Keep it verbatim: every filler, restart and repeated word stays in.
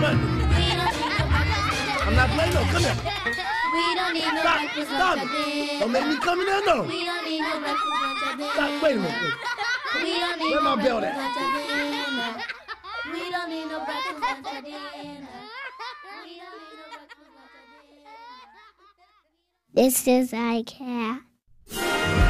money. I'm not playing, no. Come here. We don't need no Stop. breakfast, Stop. lunch, or dinner. Don't make me come in there, no. We don't need no breakfast, lunch, or dinner. Stop. Wait a minute, please. We don't need Where no my belt breakfast, at? lunch, or dinner. We don't need no breakfast, lunch, or dinner. We don't need no breakfast, lunch, or dinner. This is I Care.